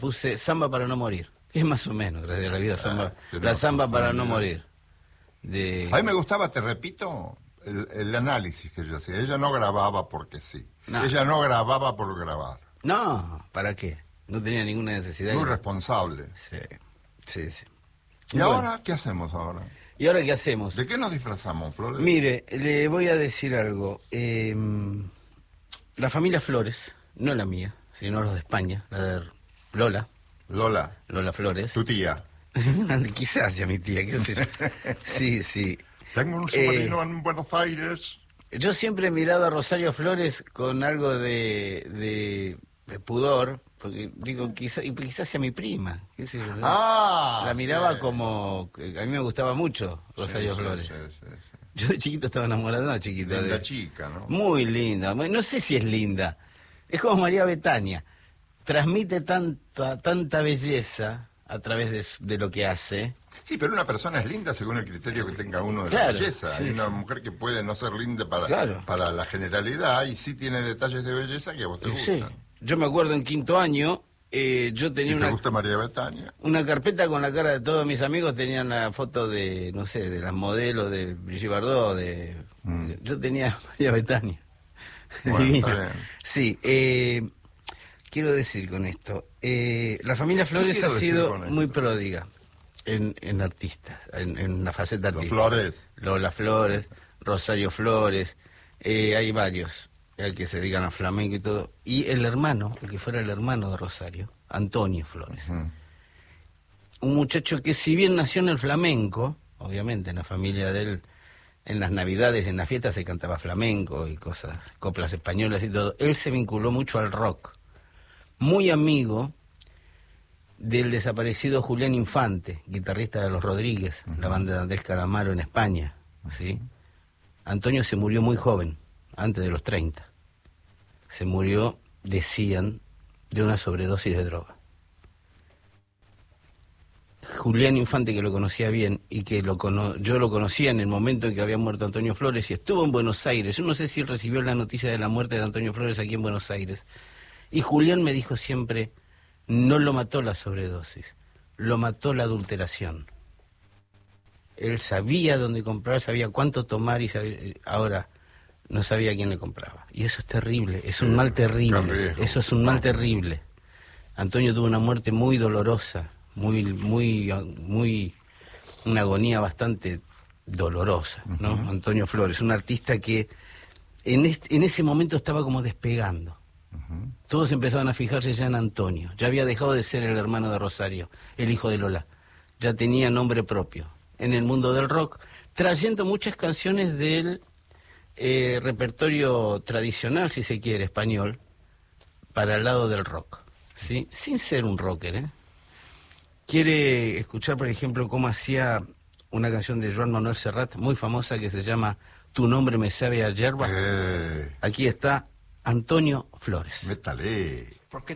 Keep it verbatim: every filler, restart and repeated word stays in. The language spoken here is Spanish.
puse Samba para no morir, que es más o menos, gracias a la vida, samba, Ah, la no, Samba para no no. morir. De... A mí me gustaba, te repito, el, el análisis que yo hacía. Ella no grababa porque sí. No. Ella no grababa por grabar. No, ¿para qué? No tenía ninguna necesidad. Muy de... responsable. Sí, sí, sí. ¿Y Bueno. ahora qué hacemos ahora? ¿Y ahora qué hacemos? ¿De qué nos disfrazamos, Flores? Mire, le voy a decir algo. Eh, la familia Flores, no la mía, sino los de España, la de Lola, Lola, Lola Flores. tu tía. Quizás sea mi tía, qué sé yo. Sí, sí. Tengo un sobrino eh, en Buenos Aires. Yo siempre he mirado a Rosario Flores con algo de, de, de pudor, porque digo, quizás quizás sea mi prima. Qué sé yo, ¿no? Ah, la miraba sí. como... A mí me gustaba mucho Rosario sí, Flores. Sí, sí, sí. Yo de chiquito estaba enamorado de una chiquita. Linda de... chica, ¿no? Muy linda. No sé si es linda. Es como María Betania. Transmite tanta, tanta belleza a través de, de lo que hace. Sí, pero una persona es linda según el criterio que tenga uno de Claro, la belleza. sí, Hay una sí. mujer que puede no ser linda para, Claro. para la generalidad y sí tiene detalles de belleza que a vos te gustan. Sí. Yo me acuerdo en quinto año, eh, yo tenía Si te una, gusta María Betania. una carpeta con la cara de todos mis amigos, tenían la foto de, no sé, de las modelos de Brigitte Bardot, de... Mm. Yo tenía María Betania. Bueno, Divina. está bien. Sí, eh, quiero decir con esto, eh, la familia Flores quiero ha decir sido con esto? muy pródiga en, en artistas, en, en la faceta Los artística. Flores. Lola Flores, Rosario Flores, eh, hay varios, el que se dedican a flamenco y todo. Y el hermano, el que fuera el hermano de Rosario, Antonio Flores. Uh-huh. Un muchacho que si bien nació en el flamenco, obviamente en la familia de él, en las navidades, en las fiestas se cantaba flamenco y cosas, coplas españolas y todo, él se vinculó mucho al rock. Muy amigo del desaparecido Julián Infante, guitarrista de Los Rodríguez, uh-huh. la banda de Andrés Calamaro en España, ¿sí? Antonio se murió muy joven, antes de los treinta. Se murió, decían, de una sobredosis de droga. Julián Infante, que lo conocía bien y que lo cono yo lo conocía en el momento en que había muerto Antonio Flores y estuvo en Buenos Aires. Yo no sé si él recibió la noticia de la muerte de Antonio Flores aquí en Buenos Aires. Y Julián me dijo siempre, no lo mató la sobredosis, lo mató la adulteración. Él sabía dónde comprar, sabía cuánto tomar y sabía, ahora no sabía quién le compraba. Y eso es terrible, es un mal terrible, eso es un mal terrible. Antonio tuvo una muerte muy dolorosa, muy, muy, muy, una agonía bastante dolorosa, ¿no? Uh-huh. Antonio Flores, un artista que en, este, en ese momento estaba como despegando. Uh-huh. Todos empezaban a fijarse ya en Antonio, ya había dejado de ser el hermano de Rosario, el hijo de Lola, ya tenía nombre propio en el mundo del rock, trayendo muchas canciones del eh, repertorio tradicional, si se quiere, español, para el lado del rock, ¿sí? Sin ser un rocker, ¿eh? Quiere escuchar, por ejemplo, cómo hacía una canción de Joan Manuel Serrat, muy famosa, que se llama Tu nombre me sabe a yerba. Eh. Aquí está Antonio Flores. Métale. Porque